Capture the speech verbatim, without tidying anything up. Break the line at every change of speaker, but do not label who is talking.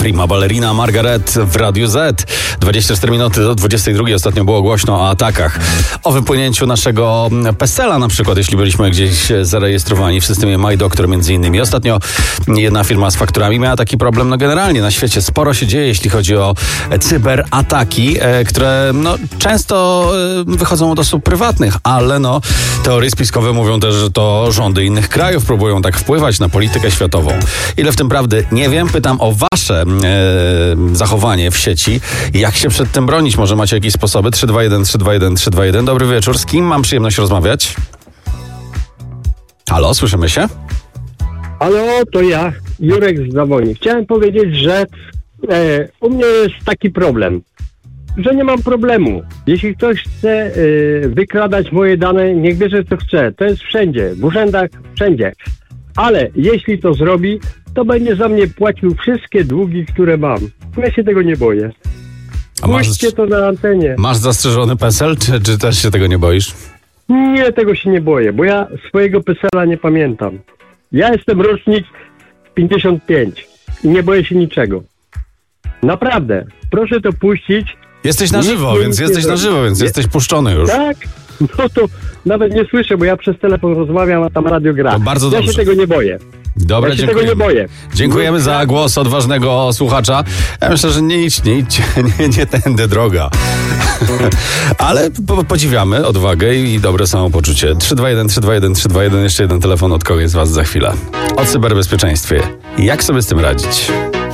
Prima ballerina Margaret w Radiu Z. dwadzieścia cztery minuty do dwudziestej drugiej. Ostatnio było głośno o atakach. O wypłynięciu naszego PESEL-a na przykład, jeśli byliśmy gdzieś zarejestrowani w systemie MyDoctor między innymi. Ostatnio jedna firma z fakturami miała taki problem. No generalnie na świecie sporo się dzieje, jeśli chodzi o cyberataki, które no, często wychodzą od osób prywatnych, ale no teorie spiskowe mówią też, że to rządy innych krajów próbują tak wpływać na politykę światową. Ile w tym prawdy? Nie wiem. Pytam o wasze e, zachowanie w sieci. Jak się przed tym bronić? Może macie jakieś sposoby? trzy dwa jeden trzy dwa jeden trzy dwa jeden. Dobry wieczór. Z kim mam przyjemność rozmawiać? Halo, słyszymy się?
Halo, to ja, Jurek z Zawoni. Chciałem powiedzieć, że e, u mnie jest taki problem, że nie mam problemu. Jeśli ktoś chce e, wykradać moje dane, niech bierze co chce. To jest wszędzie, w urzędach, wszędzie. Ale jeśli to zrobi, to będzie za mnie płacił wszystkie długi, które mam. Ja się tego nie boję.
A masz,
Puśćcie to na antenie.
Masz zastrzeżony PESEL, czy, czy też się tego nie boisz?
Nie, tego się nie boję, bo ja swojego PESEL-a nie pamiętam. Ja jestem rocznik pięćdziesiąt pięć i nie boję się niczego. Naprawdę. Proszę to puścić.
Jesteś na żywo,
Nikt
więc
nie
jesteś na żywo, więc
Nie-
jesteś puszczony już.
Tak? No to nawet nie słyszę, bo ja przez telefon rozmawiam, a tam radio gra.
To bardzo
ja
dobrze.
się tego nie boję.
Dobra,
Ja się
dziękujemy.
tego nie boję.
Dziękujemy za głos odważnego słuchacza. Ja myślę, że nie idź, nie idź, nie, nie tędy droga. Ale po, podziwiamy odwagę i dobre samopoczucie. trzy dwa jeden trzy dwa jeden trzy dwa jeden. Jeszcze jeden telefon od kogoś z was za chwilę. O cyberbezpieczeństwie. Jak sobie z tym radzić?